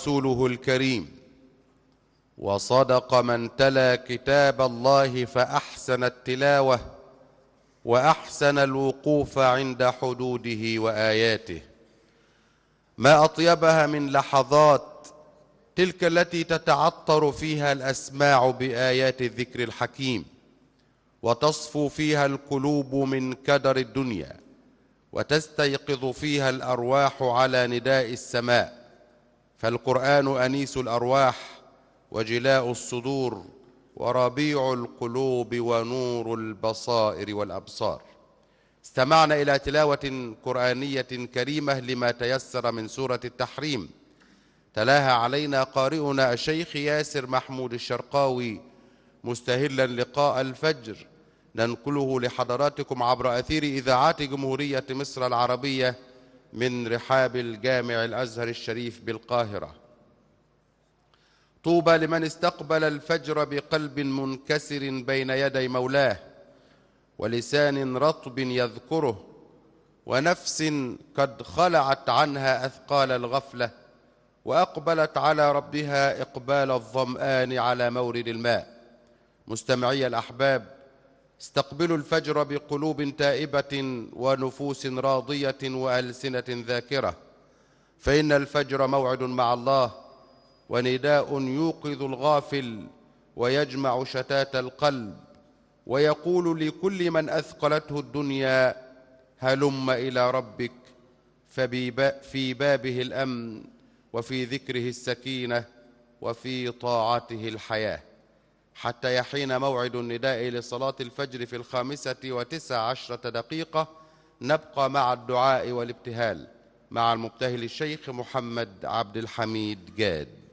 رسوله الكريم، وصدق من تلا كتاب الله فأحسن التلاوة وأحسن الوقوف عند حدوده وآياته. ما أطيبها من لحظات تلك التي تتعطر فيها الأسماع بآيات الذكر الحكيم، وتصفو فيها القلوب من كدر الدنيا، وتستيقظ فيها الأرواح على نداء السماء. فالقرآن أنيس الأرواح وجلاء الصدور وربيع القلوب ونور البصائر والأبصار. استمعنا إلى تلاوة قرآنية كريمة لما تيسر من سورة التحريم، تلاها علينا قارئنا الشيخ ياسر محمود الشرقاوي مستهلا لقاء الفجر، ننقله لحضراتكم عبر أثير إذاعات جمهورية مصر العربية من رحاب الجامع الأزهر الشريف بالقاهرة. طوبى لمن استقبل الفجر بقلب منكسر بين يدي مولاه، ولسان رطب يذكره، ونفس قد خلعت عنها أثقال الغفلة، وأقبلت على ربها إقبال الظمآن على مورد الماء. مستمعي الأحباب، استقبلوا الفجر بقلوب تائبة ونفوس راضية وألسنة ذاكرة، فإن الفجر موعد مع الله، ونداء يوقظ الغافل ويجمع شتات القلب، ويقول لكل من أثقلته الدنيا هلم إلى ربك، في بابه الأمن، وفي ذكره السكينة، وفي طاعته الحياة. حتى يحين موعد النداء لصلاة الفجر في 15:10 نبقى مع الدعاء والابتهال مع المبتهل الشيخ محمد عبد الحميد جاد.